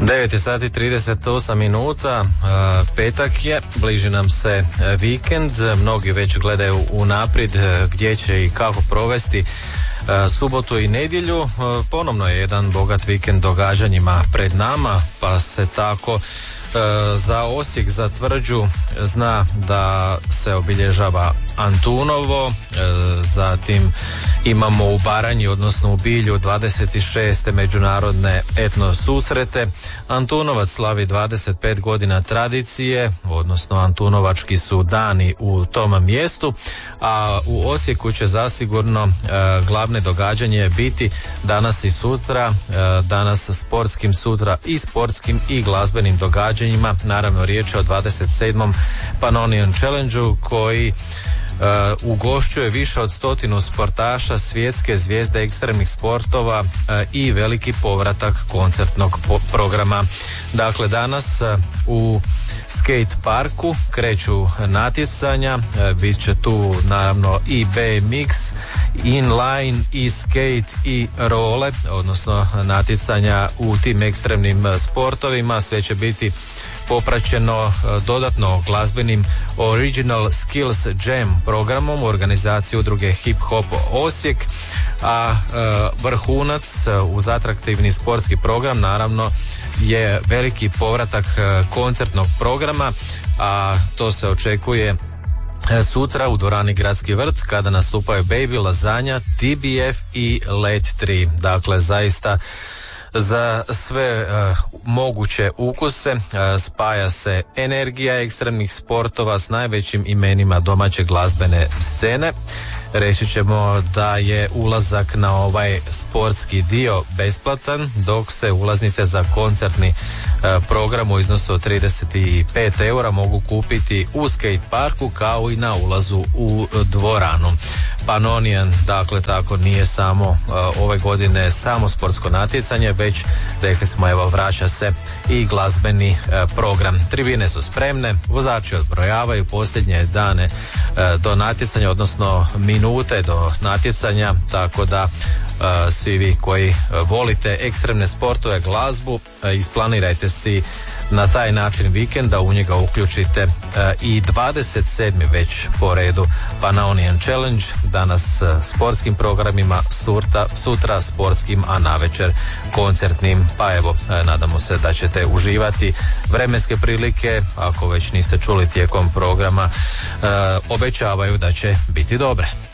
9 sati 38 minuta, petak je, bliži nam se vikend, mnogi već gledaju unaprijed gdje će i kako provesti subotu i nedjelju. Ponovno je jedan bogat vikend događanjima pred nama, pa se tako za Osijek, za Tvrđu zna da se obilježava Antunovo, zatim imamo u Baranji, odnosno u Bilju 26. međunarodne etno susrete. Antunovac slavi 25 godina tradicije, odnosno Antunovački su dani u tom mjestu, a u Osijeku će zasigurno glavne događanje biti danas i sutra, danas sportskim, sutra i sportskim i glazbenim događanjima. Naravno riječ je o 27. Pannonian Challenge-u koji ugošćuje više od 100 sportaša, svjetske zvijezde ekstremnih sportova i veliki povratak koncertnog programa. Dakle, danas u skate parku kreću natjecanja, bit će tu naravno i BMX, inline i skate i role, odnosno natjecanja u tim ekstremnim sportovima. Sve će biti popraćeno dodatno glazbenim Original Skills Jam programom u organizaciji udruge Hip Hop Osijek, a vrhunac uz atraktivni sportski program naravno je veliki povratak koncertnog programa, a to se očekuje sutra u dvorani Gradski vrt kada nastupaju Baby, Lazanja, TBF i Let 3. Dakle, zaista za sve moguće ukuse spaja se energija ekstremnih sportova s najvećim imenima domaće glazbene scene. Reći ćemo da je ulazak na ovaj sportski dio besplatan, dok se ulaznice za koncertni program u iznosu od 35 eura mogu kupiti u skate parku kao i na ulazu u dvoranu. Pannonian, dakle, tako nije samo ove godine samo sportsko natjecanje, već rekli smo, evo, vraća se i glazbeni program. Tribine su spremne, vozači odbrojavaju posljednje dane do natjecanja, odnosno minute do natjecanja, tako da svi vi koji volite ekstremne sportove, glazbu, isplanirajte si na taj način vikend da u njega uključite i 27. već po redu Pannonian Challenge, danas sportskim programima, sutra sportskim, a navečer koncertnim. Pa evo, nadamo se da ćete uživati. Vremenske prilike, ako već niste čuli tijekom programa, obećavaju da će biti dobre.